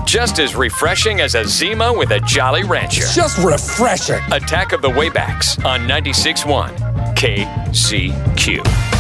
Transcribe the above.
Just as refreshing as a Zima with a Jolly Rancher. Just refreshing. Attack of the Waybacks on 96.1 KCQ.